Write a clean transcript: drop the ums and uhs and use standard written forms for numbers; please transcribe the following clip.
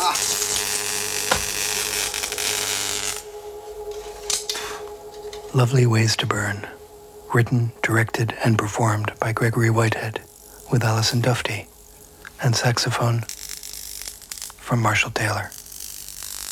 Lovely Ways to Burn, written, directed, and performed by Gregory Whitehead, with Alison Dufty, and saxophone from Marshall Taylor.